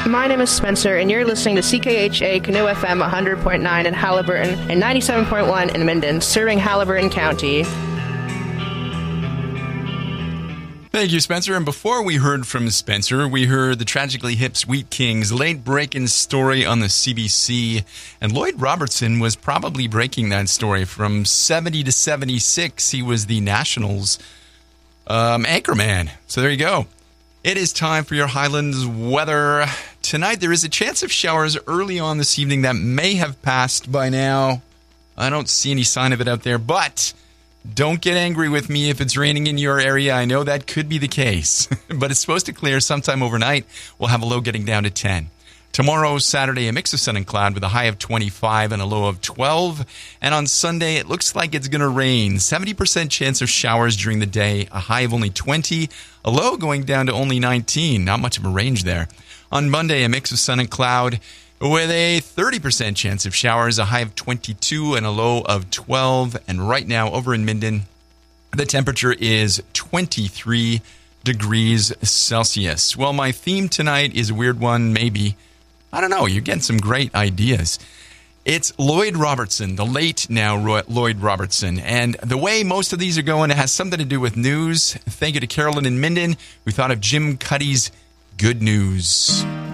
My name is Spencer, and you're listening to CKHA Canoe FM 100.9 in Haliburton and 97.1 in Minden, serving Haliburton County. Thank you, Spencer. And before we heard from Spencer, we heard the Tragically Hip Sweet Kings' late break-in story on the CBC. And Lloyd Robertson was probably breaking that story. From 70 to 76, he was the Nationals' anchorman. So there you go. It is time for your Highlands weather. Tonight, there is a chance of showers early on this evening that may have passed by now. I don't see any sign of it out there, but don't get angry with me if it's raining in your area. I know that could be the case, but it's supposed to clear sometime overnight. We'll have a low getting down to 10. Tomorrow, Saturday, a mix of sun and cloud with a high of 25 and a low of 12. And on Sunday, it looks like it's going to rain. 70% chance of showers during the day, a high of only 20, a low going down to only 19. Not much of a range there. On Monday, a mix of sun and cloud with a 30% chance of showers, a high of 22 and a low of 12. And right now, over in Minden, the temperature is 23 degrees Celsius. Well, my theme tonight is a weird one, maybe. I don't know. You're getting some great ideas. It's Lloyd Robertson, the late now Lloyd Robertson. And the way most of these are going, it has something to do with news. Thank you to Carolyn in Minden, who thought of Jim Cuddy's Good News.